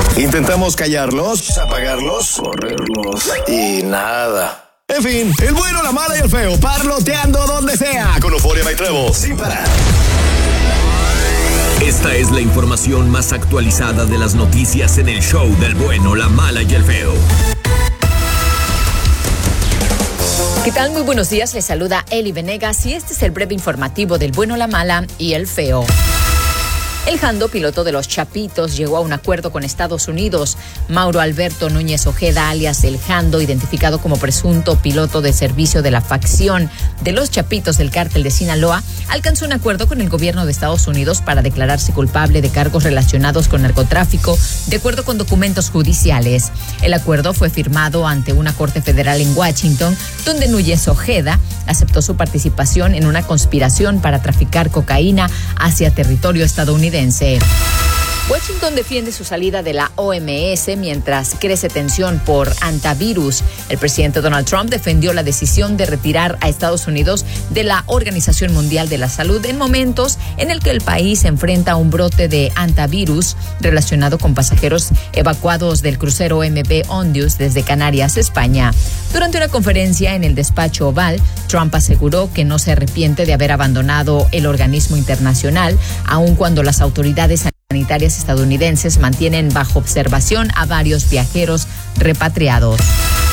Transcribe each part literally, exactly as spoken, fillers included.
Intentamos callarlos, apagarlos, correrlos y nada. En fin, el bueno, la mala y el feo, parloteando donde sea, con Euphoria by Trevo, sin parar. Esta es la información más actualizada de las noticias en el show del bueno, la mala y el feo. ¿Qué tal? Muy buenos días, les saluda Eli Venegas y este es el breve informativo del bueno, la mala y el feo. El Jando, piloto de los Chapitos, llegó a un acuerdo con Estados Unidos. Mauro Alberto Núñez Ojeda, alias El Jando, identificado como presunto piloto de servicio de la facción de los Chapitos del cártel de Sinaloa, alcanzó un acuerdo con el gobierno de Estados Unidos para declararse culpable de cargos relacionados con narcotráfico, de acuerdo con documentos judiciales. El acuerdo fue firmado ante una corte federal en Washington, donde Núñez Ojeda aceptó su participación en una conspiración para traficar cocaína hacia territorio estadounidense. Washington defiende su salida de la O M S mientras crece tensión por antivirus. El presidente Donald Trump defendió la decisión de retirar a Estados Unidos de la Organización Mundial de la Salud en momentos en el que el país enfrenta un brote de antivirus relacionado con pasajeros evacuados del crucero M V Ondas desde Canarias, España. Durante una conferencia en el despacho Oval, Trump aseguró que no se arrepiente de haber abandonado el organismo internacional, aun cuando las autoridades sanitarias estadounidenses mantienen bajo observación a varios viajeros repatriados.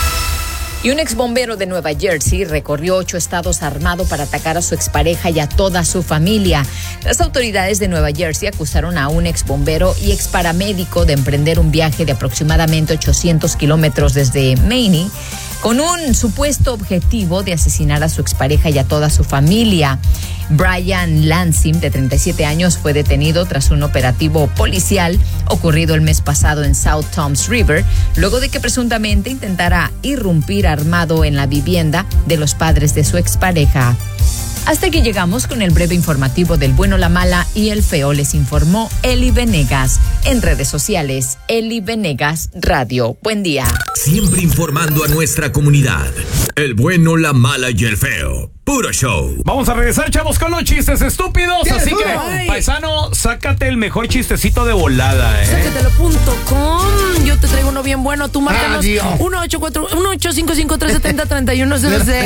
Y un exbombero de Nueva Jersey recorrió ocho estados armado para atacar a su expareja y a toda su familia. Las autoridades de Nueva Jersey acusaron a un exbombero y exparamédico de emprender un viaje de aproximadamente ochocientos kilómetros desde Maine con un supuesto objetivo de asesinar a su expareja y a toda su familia. Brian Lansim, de treinta y siete años, fue detenido tras un operativo policial ocurrido el mes pasado en South Toms River, luego de que presuntamente intentara irrumpir armado en la vivienda de los padres de su expareja. Hasta aquí llegamos con el breve informativo del bueno, la mala y el feo. Les informó Eli Venegas. En redes sociales, Eli Venegas Radio. Buen día. Siempre informando a nuestra comunidad. El bueno, la mala y el feo. Puro show. Vamos a regresar, chavos, con los chistes estúpidos. Así que, Ay. paisano, sácate el mejor chistecito de volada, ¿eh? Sácatelo punto com. Yo te traigo uno bien bueno. Tú márcanos Adiós. uno ocho cuatro uno ocho cinco cinco tres siete cero tres uno cero cero.